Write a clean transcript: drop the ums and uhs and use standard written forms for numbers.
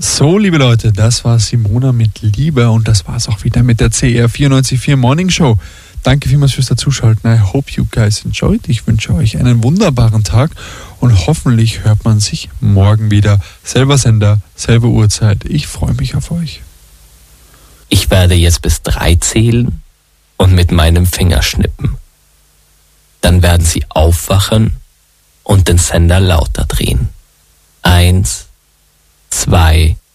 So, liebe Leute, das war Simona mit Liebe und das war's auch wieder mit der CR 94.4 Morning Show. Danke vielmals fürs Dazuschalten. I hope you guys enjoyed. Ich wünsche euch einen wunderbaren Tag und hoffentlich hört man sich morgen wieder. Selber Sender, selbe Uhrzeit. Ich freue mich auf euch. Ich werde jetzt bis 3 zählen und mit meinem Finger schnippen. Dann werden Sie aufwachen und den Sender lauter drehen. 1, 2,